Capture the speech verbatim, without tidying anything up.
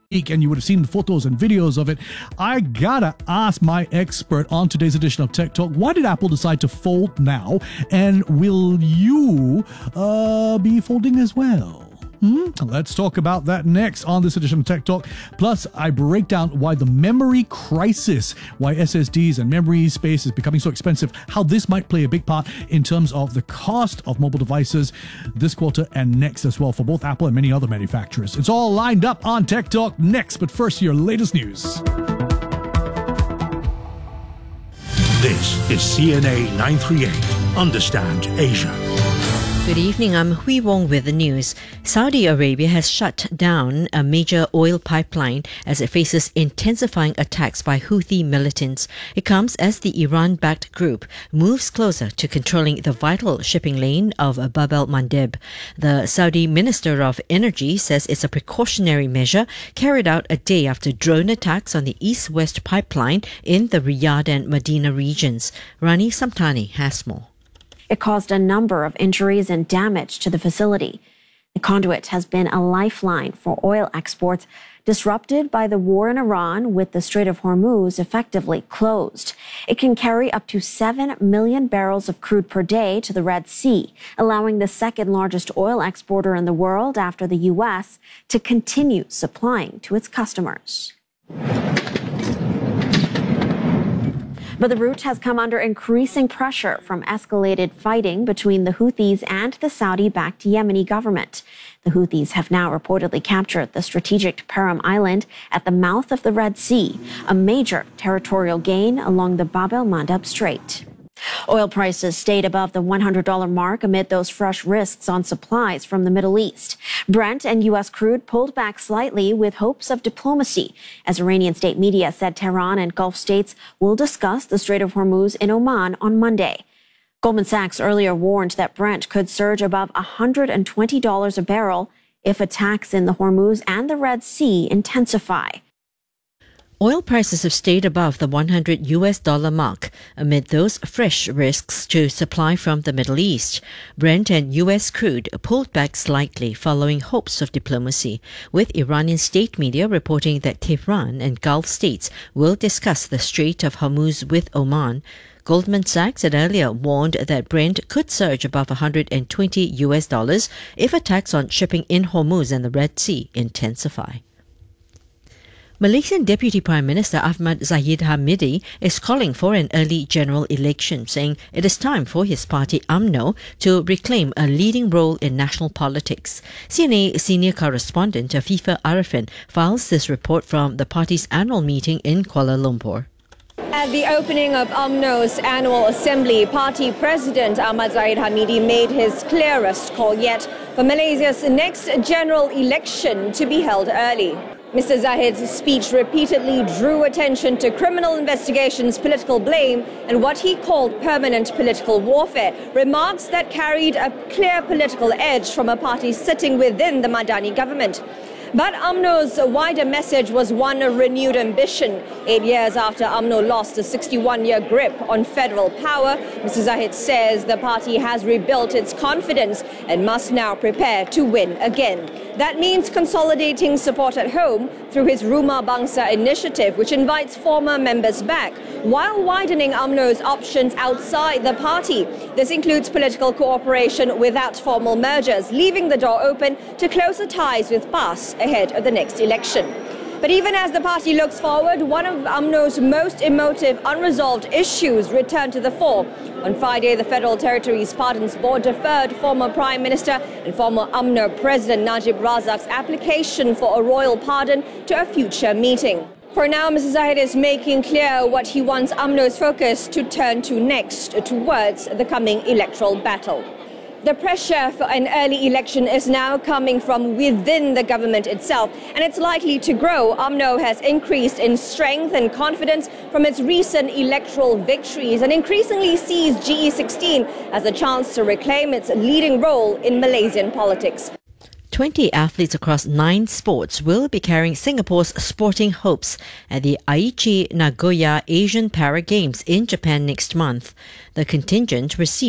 and you would have seen photos and videos of it. I gotta ask my expert on today's edition of Tech Talk, why did Apple decide to fold now? And will you uh, be folding as well? Hmm? Let's talk about that next on this edition of Tech Talk. Plus, I break down why the memory crisis, why S S Ds and memory space is becoming so expensive, how this might play a big part in terms of the cost of mobile devices this quarter and next as well for both Apple and many other manufacturers. It's all lined up on Tech Talk next, but first, your latest news. This is C N A nine thirty-eight. Understand Asia. Good evening, I'm Hui Wong with the news. Saudi Arabia has shut down a major oil pipeline as it faces intensifying attacks by Houthi militants. It comes as the Iran-backed group moves closer to controlling the vital shipping lane of Bab el-Mandeb. The Saudi Minister of Energy says it's a precautionary measure carried out a day after drone attacks on the east-west pipeline in the Riyadh and Medina regions. Rani Samtani has more. It caused a number of injuries and damage to the facility. The conduit has been a lifeline for oil exports, disrupted by the war in Iran with the Strait of Hormuz effectively closed. It can carry up to seven million barrels of crude per day to the Red Sea, allowing the second largest oil exporter in the world after the U S to continue supplying to its customers. But the route has come under increasing pressure from escalated fighting between the Houthis and the Saudi-backed Yemeni government. The Houthis have now reportedly captured the strategic Param Island at the mouth of the Red Sea, a major territorial gain along the Bab el-Mandeb Strait. Oil prices stayed above the one hundred dollars mark amid those fresh risks on supplies from the Middle East. Brent and U S crude pulled back slightly with hopes of diplomacy, as Iranian state media said Tehran and Gulf states will discuss the Strait of Hormuz in Oman on Monday. Goldman Sachs earlier warned that Brent could surge above one hundred twenty dollars a barrel if attacks in the Hormuz and the Red Sea intensify. Oil prices have stayed above the one hundred U S dollar mark amid those fresh risks to supply from the Middle East. Brent and U S crude pulled back slightly following hopes of diplomacy, with Iranian state media reporting that Tehran and Gulf states will discuss the Strait of Hormuz with Oman. Goldman Sachs had earlier warned that Brent could surge above one hundred twenty U S dollars if attacks on shipping in Hormuz and the Red Sea intensify. Malaysian Deputy Prime Minister Ahmad Zahid Hamidi is calling for an early general election, saying it is time for his party U M N O to reclaim a leading role in national politics. C N A senior correspondent Afifah Arifin files this report from the party's annual meeting in Kuala Lumpur. At the opening of U M N O's annual assembly, party president Ahmad Zahid Hamidi made his clearest call yet for Malaysia's next general election to be held early. Mister Zahid's speech repeatedly drew attention to criminal investigations, political blame, and what he called permanent political warfare, remarks that carried a clear political edge from a party sitting within the Madani government. But U M N O's wider message was one of renewed ambition. Eight years after U M N O lost a sixty-one-year grip on federal power, Mister Zahid says the party has rebuilt its confidence and must now prepare to win again. That means consolidating support at home through his Rumah Bangsa initiative, which invites former members back, while widening U M N O's options outside the party. This includes political cooperation without formal mergers, leaving the door open to closer ties with P A S ahead of the next election. But even as the party looks forward, one of U M N O's most emotive unresolved issues returned to the fore. On Friday, the Federal Territories Pardons Board deferred former Prime Minister and former U M N O President Najib Razak's application for a royal pardon to a future meeting. For now, Mister Zahid is making clear what he wants U M N O's focus to turn to next, towards the coming electoral battle. The pressure for an early election is now coming from within the government itself, and it's likely to grow. U M N O has increased in strength and confidence from its recent electoral victories and increasingly sees G E sixteen as a chance to reclaim its leading role in Malaysian politics. twenty athletes across nine sports will be carrying Singapore's sporting hopes at the Aichi Nagoya Asian Para Games in Japan next month. The contingent received